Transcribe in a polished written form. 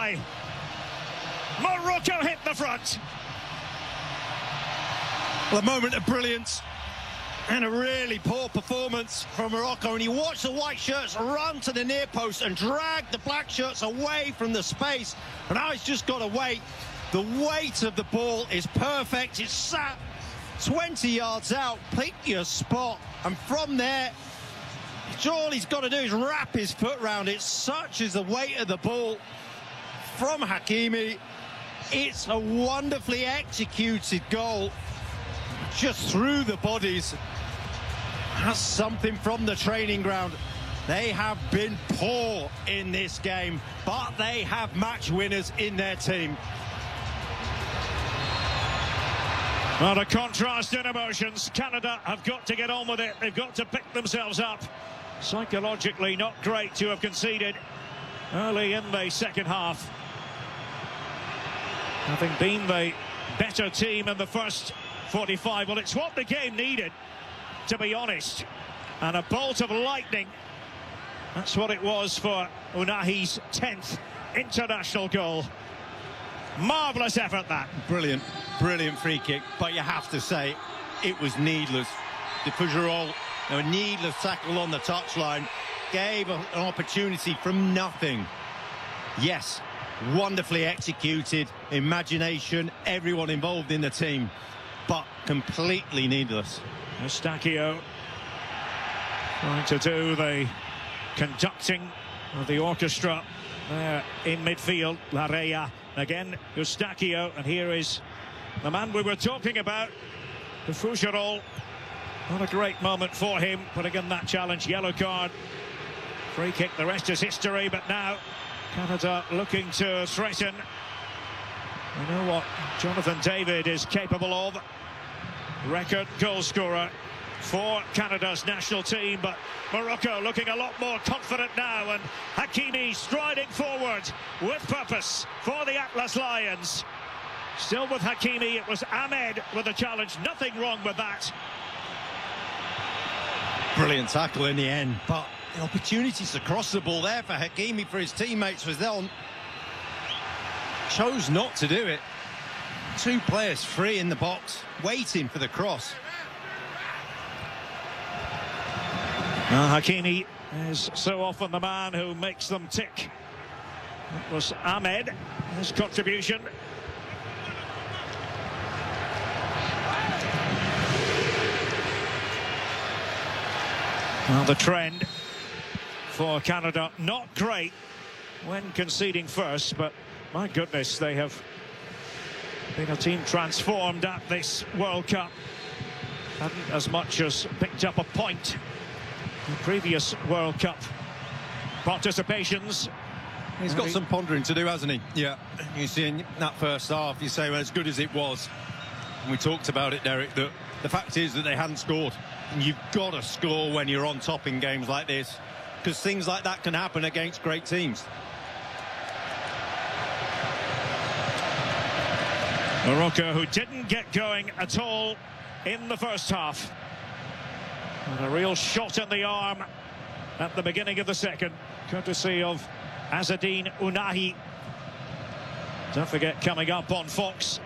try. Morocco hit the front. Well, a moment of brilliance and a really poor performance from Morocco, and you watch the white shirts run to the near post and drag the black shirts away from the space, and now he's just got to wait. The weight of the ball is perfect. It's sat 20 yards out. Pick your spot, and from there all he's got to do is wrap his foot round it. Such is the weight of the ball from Hakimi. It's a wonderfully executed goal, just through the bodies. That's something from the training ground. They have been poor in this game, but they have match winners in their team. Well, a contrast in emotions. Canada have got to get on with it. They've got to pick themselves up. Psychologically not great to have conceded early in the second half, having been the better team in the first 45. Well, it's what the game needed, to be honest. And a bolt of lightning. That's what it was for Unahi's 10th international goal. Marvellous effort, that. Brilliant, brilliant free kick. But you have to say, it was needless. The Fougerolles, a needless tackle on the touchline, gave an opportunity from nothing. Yes, wonderfully executed, imagination, everyone involved in the team, but completely needless. Eustáquio trying to do the conducting of the orchestra there in midfield. Larrea again, Eustáquio, and here is the man we were talking about, the Fougerolles. Not a great moment for him, but again that challenge, yellow card, free kick, the rest is history. But now Canada looking to threaten. You know what Jonathan David is capable of. Record goal scorer for Canada's national team, but Morocco looking a lot more confident now, and Hakimi striding forward with purpose for the Atlas Lions. Still with Hakimi, it was Ahmed with the challenge, nothing wrong with that. Brilliant tackle in the end, but the opportunities to cross the ball there for Hakimi, for his teammates, was there. Chose not to do it. Two players free in the box, waiting for the cross. Hakimi is so often the man who makes them tick. That was Ahmed, his contribution. Well, the trend for Canada, not great when conceding first, but my goodness, they have been a team transformed at this World Cup. Hadn't as much as picked up a point in previous World Cup participations. He's got some pondering to do, hasn't he? Yeah. You see in that first half, you say, well, as good as it was, and we talked about it, Derek, that the fact is that they hadn't scored. And you've got to score when you're on top in games like this, because things like that can happen against great teams. Morocco, who didn't get going at all in the first half. And a real shot in the arm at the beginning of the second, courtesy of Azzedine Ounahi. Don't forget, coming up on Fox,